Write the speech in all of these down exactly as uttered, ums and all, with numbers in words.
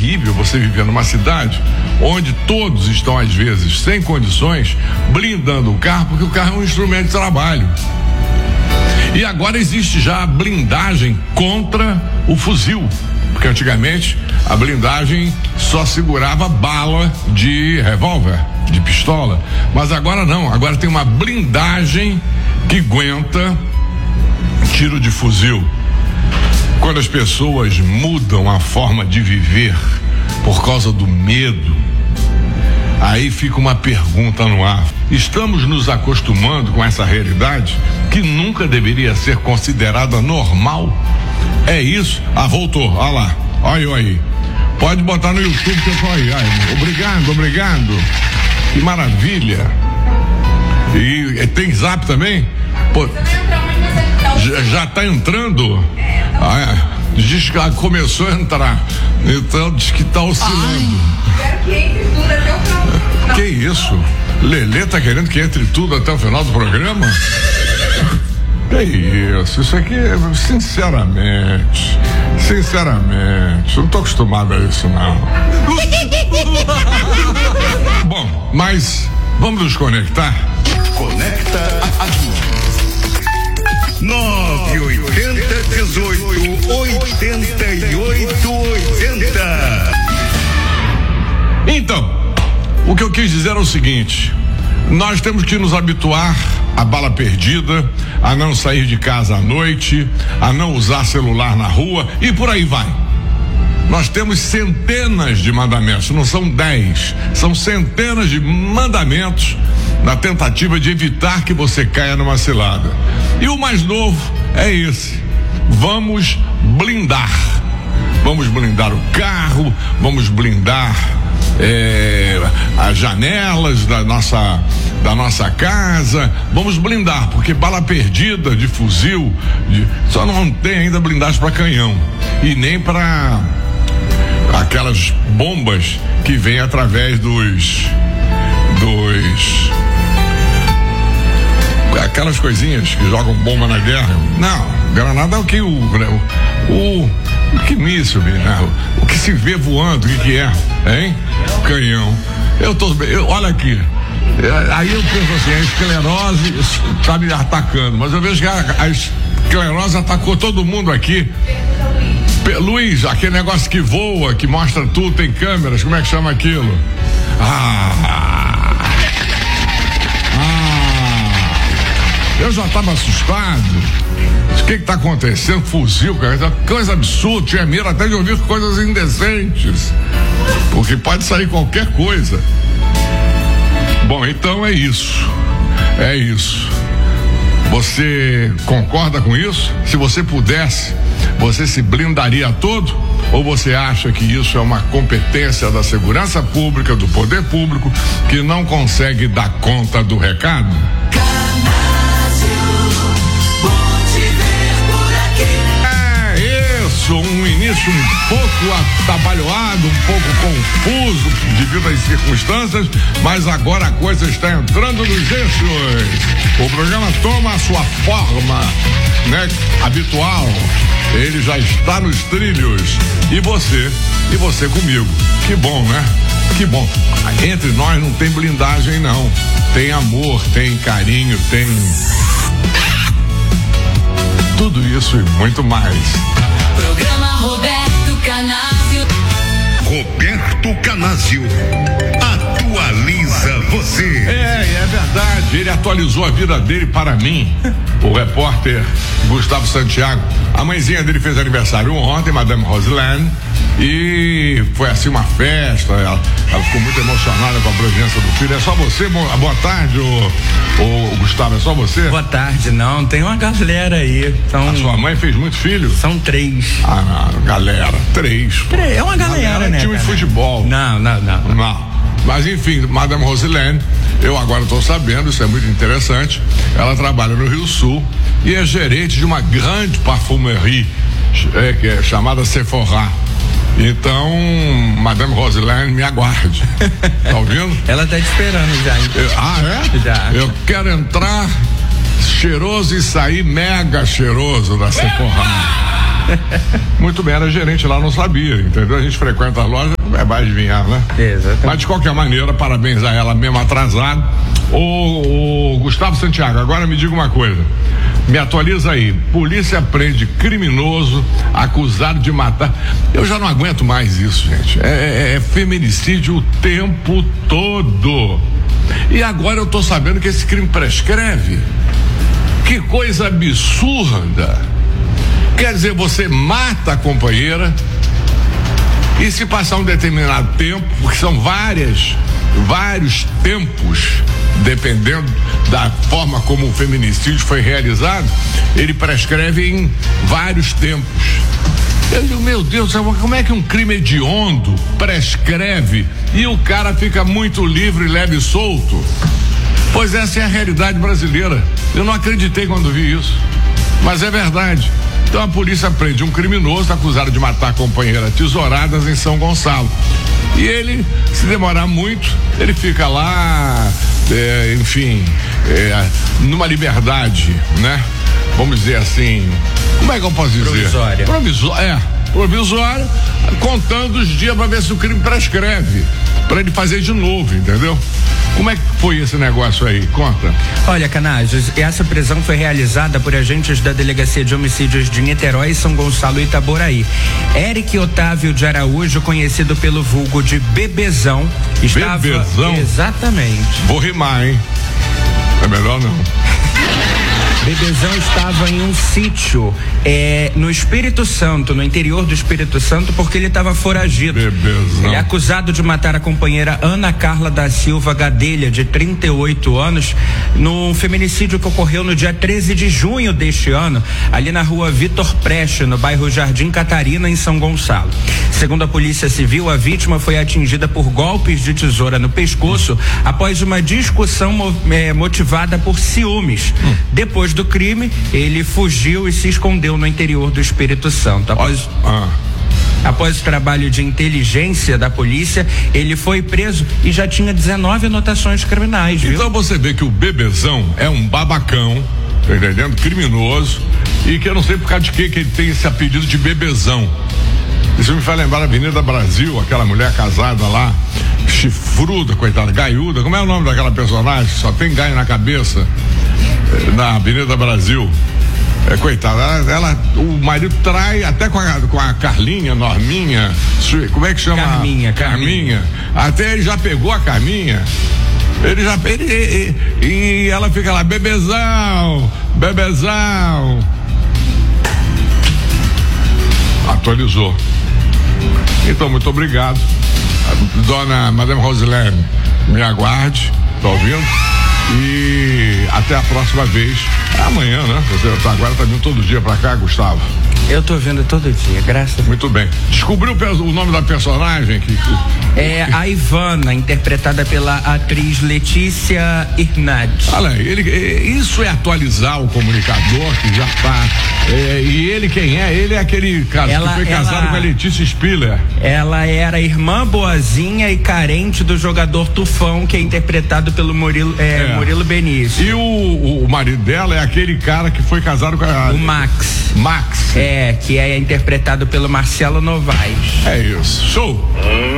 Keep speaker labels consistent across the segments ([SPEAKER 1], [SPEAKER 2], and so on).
[SPEAKER 1] terrível você viver numa cidade onde todos estão, às vezes, sem condições, blindando o carro, porque o carro é um instrumento de trabalho. E agora existe já a blindagem contra o fuzil, porque antigamente a blindagem só segurava bala de revólver, de pistola, mas agora não, agora tem uma blindagem que aguenta tiro de fuzil. Quando as pessoas mudam a forma de viver por causa do medo, aí fica uma pergunta no ar. Estamos nos acostumando com essa realidade que nunca deveria ser considerada normal? É isso? Ah, voltou, olha lá, olha eu aí. Pode botar no YouTube que eu tô aí. Ai, obrigado, obrigado. Que maravilha. E, e tem Zap também? Pô, já, já tá entrando? Ah, é. Diz que começou a entrar. Então diz que tá oscilando.
[SPEAKER 2] Quero que entre tudo até o final.
[SPEAKER 1] Que isso? Lelê tá querendo que entre tudo até o final do programa? Que isso? Isso aqui, sinceramente, sinceramente, eu não tô acostumado a isso, não. Bom, mas vamos nos conectar?
[SPEAKER 3] Conecta aqui. nove oitenta dezoito oitenta e oito oitenta.
[SPEAKER 1] Então, o que eu quis dizer é o seguinte: nós temos que nos habituar à bala perdida, a não sair de casa à noite, a não usar celular na rua e por aí vai. Nós temos centenas de mandamentos, não são dez, são centenas de mandamentos na tentativa de evitar que você caia numa cilada. E o mais novo é esse: vamos blindar. Vamos blindar o carro, vamos blindar É, as janelas da nossa, da nossa casa, vamos blindar, porque bala perdida de fuzil, de, só não tem ainda blindagem para canhão e nem para aquelas bombas que vêm através dos dos aquelas coisinhas que jogam bomba na guerra. Não, granada é o que o o, o O que míssil, né? O que se vê voando, o que, que é, hein? Canhão. Eu tô, eu, olha aqui. É, aí eu penso assim, a esclerose está me atacando, mas eu vejo que a, a esclerose atacou todo mundo aqui. P- Luiz, aquele negócio que voa, que mostra tudo, tem câmeras, como é que chama aquilo? Ah! Ah! Eu já estava assustado. O que está acontecendo? Fuzil, cara, coisa absurda, tinha medo até de ouvir coisas indecentes, porque pode sair qualquer coisa. Bom, então é isso, é isso. Você concorda com isso? Se você pudesse, você se blindaria todo? Ou você acha que isso é uma competência da segurança pública, do poder público, que não consegue dar conta do recado? Um início um pouco atabalhoado, um pouco confuso devido às circunstâncias, mas agora a coisa está entrando nos eixos. O programa toma a sua forma, né, habitual. Ele já está nos trilhos. E você, e você comigo. Que bom, né? Que bom. Entre nós não tem blindagem, não. Tem amor, tem carinho, tem tudo isso e muito mais.
[SPEAKER 4] Programa Roberto Canásio.
[SPEAKER 3] Roberto Canásio atualiza você.
[SPEAKER 1] É, é verdade. Ele atualizou a vida dele para mim. O repórter Gustavo Santiago. A mãezinha dele fez aniversário ontem, Madame Rosilene. E foi assim uma festa. Ela, ela ficou muito emocionada com a presença do filho. É só você? Boa tarde, o, o Gustavo. É só você?
[SPEAKER 5] Boa tarde, não. Tem uma galera aí. São...
[SPEAKER 1] A sua mãe fez muito filho?
[SPEAKER 5] São três.
[SPEAKER 1] Ah, não, galera. Três.
[SPEAKER 5] Três. É uma galera, galera né?
[SPEAKER 1] Time
[SPEAKER 5] cara?
[SPEAKER 1] de futebol.
[SPEAKER 5] Não, não, não. Não.
[SPEAKER 1] não. Mas enfim, Madame Rosilene, eu agora estou sabendo, isso é muito interessante. Ela trabalha no Rio Sul e é gerente de uma grande parfumerie é, que é chamada Sephora. Então, Madame Rosilene, me aguarde. Tá ouvindo?
[SPEAKER 5] Ela tá te esperando já. Hein?
[SPEAKER 1] Eu, ah, é?
[SPEAKER 5] Já.
[SPEAKER 1] Eu quero entrar cheiroso e sair mega cheiroso da Sephora. Muito bem, era gerente lá, não sabia, entendeu? A gente frequenta a loja, vai adivinhar, né?
[SPEAKER 5] Exatamente.
[SPEAKER 1] Mas de qualquer maneira, parabéns a ela mesmo atrasado. Ô, ô, Gustavo Santiago, agora me diga uma coisa. Me atualiza aí. Polícia prende criminoso acusado de matar. Eu já não aguento mais isso, gente. É, é, é feminicídio o tempo todo. E agora eu tô sabendo que esse crime prescreve. Que coisa absurda. Quer dizer, você mata a companheira e se passar um determinado tempo, porque são várias, vários tempos, dependendo da forma como o feminicídio foi realizado, ele prescreve em vários tempos. Eu digo, meu Deus, como é que um crime hediondo prescreve e o cara fica muito livre, leve e solto? Pois essa é a realidade brasileira. Eu não acreditei quando vi isso, mas é verdade. Então a polícia prende um criminoso acusado de matar a companheira tesouradas em São Gonçalo. E ele, se demorar muito, ele fica lá, é, enfim, é, numa liberdade, né? Vamos dizer assim, como é que eu posso dizer?
[SPEAKER 5] Provisória.
[SPEAKER 1] Provisória, é, provisória, contando os dias para ver se o crime prescreve, para ele fazer de novo, entendeu? Como é que foi esse negócio aí? Conta.
[SPEAKER 5] Olha, Canajos, essa prisão foi realizada por agentes da Delegacia de Homicídios de Niterói, São Gonçalo e Itaboraí. Eric Otávio de Araújo, conhecido pelo vulgo de Bebezão, estava...
[SPEAKER 1] Bebezão?
[SPEAKER 5] Exatamente.
[SPEAKER 1] Vou rimar, hein? É melhor não.
[SPEAKER 5] Bebezão estava em um sítio é, no Espírito Santo, no interior do Espírito Santo, porque ele estava foragido.
[SPEAKER 1] Bebezão.
[SPEAKER 5] Ele é acusado de matar a companheira Ana Carla da Silva Gadelha, de trinta e oito anos, num feminicídio que ocorreu no dia treze de junho deste ano, ali na rua Vitor Preste, no bairro Jardim Catarina, em São Gonçalo. Segundo a Polícia Civil, a vítima foi atingida por golpes de tesoura no pescoço após uma discussão é, motivada por ciúmes. Hum. Depois do crime, ele fugiu e se escondeu no interior do Espírito Santo. Após,
[SPEAKER 1] ah.
[SPEAKER 5] após o trabalho de inteligência da polícia, ele foi preso e já tinha dezenove anotações criminais, viu?
[SPEAKER 1] Então você vê que o Bebezão é um babacão, tá entendendo? Criminoso, e que eu não sei por causa de que que ele tem esse apelido de Bebezão. Isso me faz lembrar a Avenida Brasil, aquela mulher casada lá, chifruda, coitada, gaiuda. Como é o nome daquela personagem? Só tem gaio na cabeça. Na Avenida Brasil, é, coitada, ela, ela, o marido trai até com a, com a Carlinha, Norminha, como é que chama?
[SPEAKER 5] Carminha,
[SPEAKER 1] Carminha. Carminha. Até ele já pegou a Carminha. Ele já ele, e, e ela fica lá, bebezão, bebezão. Atualizou. Então, muito obrigado. Dona Madame Rosilene, me aguarde, tá ouvindo? E até a próxima vez. Amanhã, né? Você tá, agora tá vindo todo dia pra cá, Gustavo.
[SPEAKER 5] Eu tô vendo todo dia, graças a Deus.
[SPEAKER 1] Muito bem. Descobriu o nome da personagem? Que, que...
[SPEAKER 5] É a Ivana, interpretada pela atriz Letícia Hernandes.
[SPEAKER 1] Olha aí, ele, isso é atualizar o comunicador que já tá. É, e ele quem é? Ele é aquele cara ela, que foi ela, casado com a Letícia Spiller.
[SPEAKER 5] Ela era irmã boazinha e carente do jogador Tufão, que é interpretado pelo Murilo, é, é. Murilo Benício.
[SPEAKER 1] E o, o, o marido dela é aquele cara que foi casado com a.
[SPEAKER 5] O Max.
[SPEAKER 1] Max.
[SPEAKER 5] É, que é interpretado pelo Marcelo Novaes.
[SPEAKER 1] É isso. Show.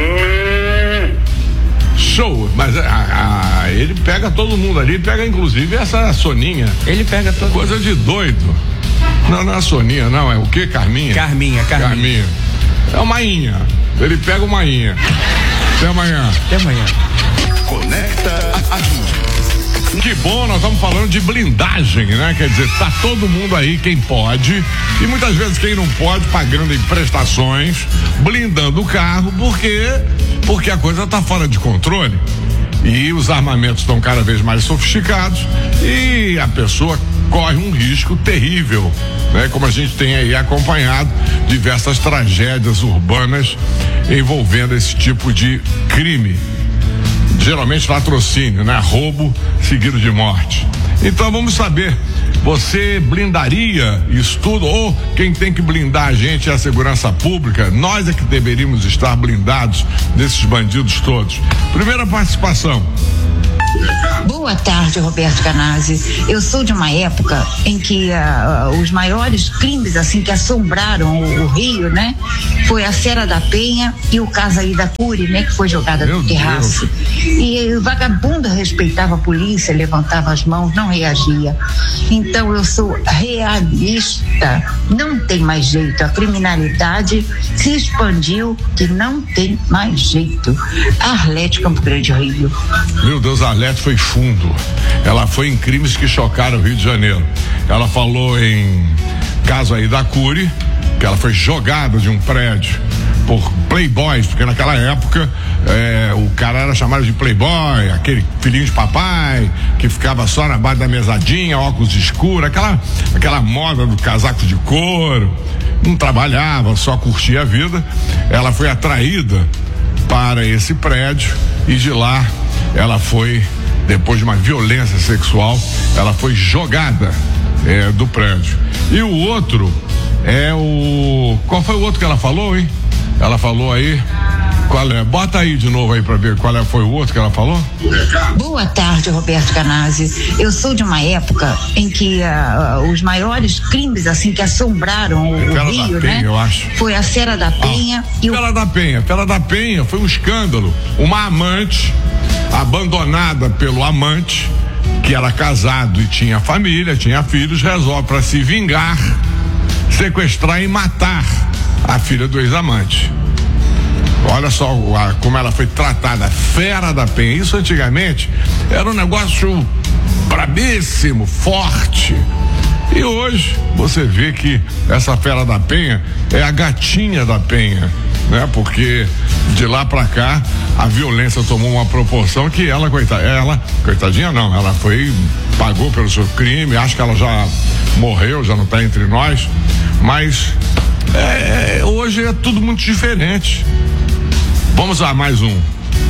[SPEAKER 1] Show. Mas a, a, ele pega todo mundo ali, pega inclusive essa Soninha.
[SPEAKER 5] Ele pega todo
[SPEAKER 1] Coisa
[SPEAKER 5] mundo.
[SPEAKER 1] de doido. Não, não é a Soninha, não. É o quê? Carminha?
[SPEAKER 5] Carminha, Carminha.
[SPEAKER 1] Carminha. É o Mainha. Ele pega o Mainha. Até amanhã.
[SPEAKER 5] Até amanhã.
[SPEAKER 3] Conecta aqui.
[SPEAKER 1] Que bom, nós estamos falando de blindagem, né? Quer dizer, tá todo mundo aí, quem pode, e muitas vezes quem não pode, pagando em prestações, blindando o carro, porque porque a coisa tá fora de controle. E os armamentos estão cada vez mais sofisticados e a pessoa corre um risco terrível, né? Como a gente tem aí acompanhado diversas tragédias urbanas envolvendo esse tipo de crime. Geralmente latrocínio, né? Roubo seguido de morte. Então vamos saber, você blindaria isso tudo? Ou quem tem que blindar a gente é a segurança pública? Nós é que deveríamos estar blindados desses bandidos todos. Primeira participação.
[SPEAKER 6] Boa tarde, Roberto Canazzi. Eu sou de uma época em que uh, os maiores crimes assim que assombraram o, o Rio, né? Foi a Fera da Penha e o caso aí da Cury, né? Que foi jogada
[SPEAKER 1] Meu
[SPEAKER 6] no terraço.
[SPEAKER 1] Deus.
[SPEAKER 6] E o vagabundo respeitava a polícia, levantava as mãos, não reagia. Então eu sou realista. Não tem mais jeito. A criminalidade se expandiu que não tem mais jeito. Arlete, Campo Grande, Rio.
[SPEAKER 1] Meu Deus, a Arlete foi fundo. Ela foi em crimes que chocaram o Rio de Janeiro. Ela falou em caso aí da Cury, que ela foi jogada de um prédio por playboys, porque naquela época é, o cara era chamado de playboy, aquele filhinho de papai que ficava só na base da mesadinha, óculos escuros, aquela, aquela moda do casaco de couro, não trabalhava, só curtia a vida. Ela foi atraída para esse prédio e de lá ela foi, depois de uma violência sexual, ela foi jogada é, do prédio. E o outro é o... Qual foi o outro que ela falou, hein? Ela falou aí... Qual é? Bota aí de novo aí pra ver qual é, foi o outro que ela falou.
[SPEAKER 6] Boa tarde, Roberto Canazzi. Eu sou de uma época em que uh, os maiores crimes assim que assombraram o,
[SPEAKER 1] Fera
[SPEAKER 6] o Rio,
[SPEAKER 1] da Penha,
[SPEAKER 6] né?
[SPEAKER 1] Eu acho.
[SPEAKER 6] Foi a Fera da Penha
[SPEAKER 1] ah,
[SPEAKER 6] e o...
[SPEAKER 1] Fera da Penha, Fera da Penha foi um escândalo. Uma amante abandonada pelo amante, que era casado e tinha família, tinha filhos, resolve para se vingar, sequestrar e matar a filha do ex-amante. Olha só a, como ela foi tratada, Fera da Penha. Isso antigamente era um negócio brabíssimo, forte. E hoje você vê que essa Fera da Penha é a gatinha da Penha, né? Porque de lá pra cá a violência tomou uma proporção que ela, coitada, ela, coitadinha não, ela foi, pagou pelo seu crime, acho que ela já morreu, já não tá entre nós, mas é, hoje é tudo muito diferente. Vamos a mais um.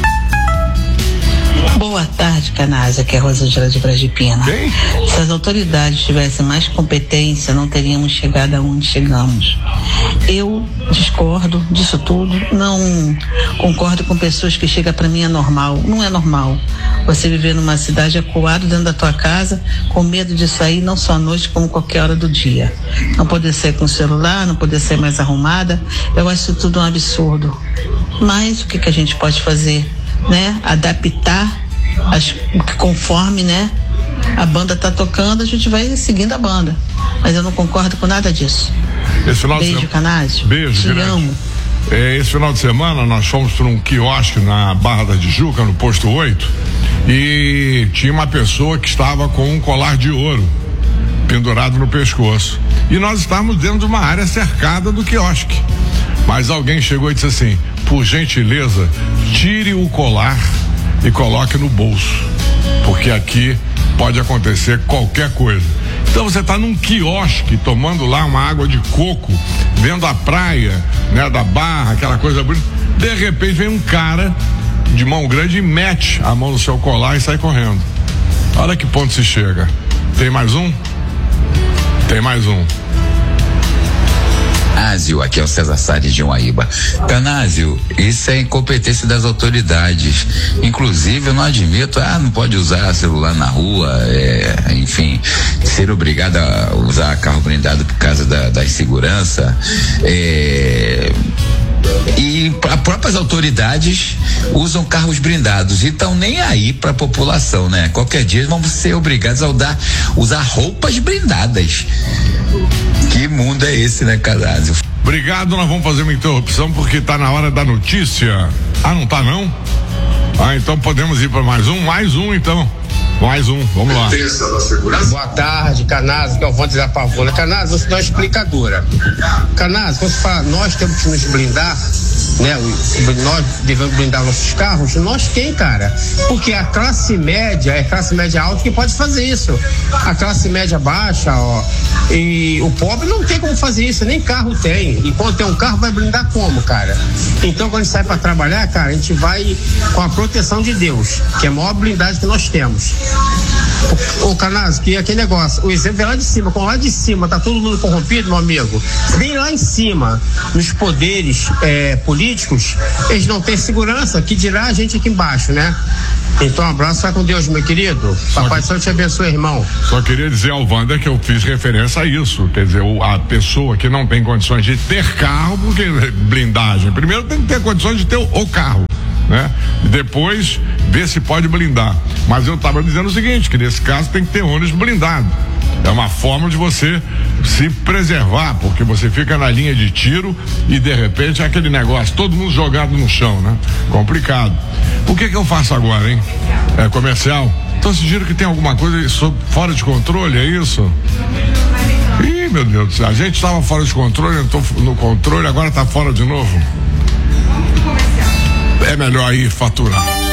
[SPEAKER 7] Boa tarde, Canazzi, aqui é a Rosângela de Brasipina.
[SPEAKER 1] Quem?
[SPEAKER 7] Se as autoridades tivessem mais competência, não teríamos chegado aonde chegamos. Eu discordo disso tudo, não concordo com pessoas que chegam para mim é normal. Não é normal você viver numa cidade acuado dentro da tua casa, com medo de sair não só à noite, como qualquer hora do dia. Não poder sair com o celular, não poder sair mais arrumada. Eu acho isso tudo um absurdo. Mas o que, que a gente pode fazer? Né? Adaptar as, conforme, né, a banda tá tocando, a gente vai seguindo a banda. Mas eu não concordo com nada disso.
[SPEAKER 1] Esse final
[SPEAKER 7] Beijo,
[SPEAKER 1] de...
[SPEAKER 7] Canazzi.
[SPEAKER 1] Beijo,
[SPEAKER 7] te
[SPEAKER 1] grande.
[SPEAKER 7] amo.
[SPEAKER 1] É, esse final de semana nós fomos para um quiosque na Barra da Tijuca, no posto oito, e tinha uma pessoa que estava com um colar de ouro pendurado no pescoço. E nós estávamos dentro de uma área cercada do quiosque. Mas alguém chegou e disse assim: por gentileza, tire o colar e coloque no bolso, porque aqui pode acontecer qualquer coisa. Então você está num quiosque tomando lá uma água de coco, vendo a praia, né, da Barra, aquela coisa bonita. De repente vem um cara de mão grande e mete a mão no seu colar e sai correndo. Olha que ponto se chega. Tem mais um? Tem mais um.
[SPEAKER 8] Canásio, aqui é o César Salles de Uaíba. Canásio, isso é incompetência das autoridades. Inclusive, eu não admito, ah, não pode usar celular na rua, é, enfim, ser obrigado a usar carro blindado por causa da, da insegurança. É, e as próprias autoridades usam carros blindados e estão nem aí para a população, né? Qualquer dia vamos ser obrigados a usar, usar roupas blindadas. Que mundo é esse, né, Canazzi?
[SPEAKER 1] Obrigado, nós vamos fazer uma interrupção porque tá na hora da notícia. Ah, não tá não? Ah, então podemos ir para mais um? Mais um, então. Mais um, vamos lá.
[SPEAKER 9] Boa tarde, Canazzi, que é o Fontes da Pavuna. Canazzi, você dá uma explicadora. Canazzi, quando você fala, nós temos que nos blindar, né? Nós devemos blindar nossos carros. Nós quem, cara? Porque a classe média é a classe média alta que pode fazer isso. A classe média baixa, ó, e o pobre não tem como fazer isso, nem carro tem. E quando tem um carro, vai blindar como, cara? Então, quando a gente sai pra trabalhar, cara, a gente vai com a proteção de Deus, que é a maior blindagem que nós temos. Ô, Canazzi, que é aquele negócio, o exemplo é lá de cima, com lá de cima tá todo mundo corrompido, meu amigo, bem lá em cima, nos poderes é, políticos, políticos, eles não têm segurança, que dirá a gente aqui embaixo, né? Então, um abraço, vai com Deus, meu querido. Papai do Céu te abençoe, irmão.
[SPEAKER 1] Só queria dizer ao Wander que eu fiz referência a isso. Quer dizer, a pessoa que não tem condições de ter carro, porque blindagem. Primeiro tem que ter condições de ter o, o carro, né? E depois ver se pode blindar. Mas eu estava dizendo o seguinte, que nesse caso tem que ter ônibus blindado. É uma forma de você se preservar, porque você fica na linha de tiro e de repente é aquele negócio, todo mundo jogado no chão, né? Complicado. O que que eu faço agora, hein? É comercial? Então sugiro que tem alguma coisa fora de controle, é isso? Ih, meu Deus do céu, a gente estava fora de controle, entrou no controle, agora está fora de novo. É melhor ir faturar.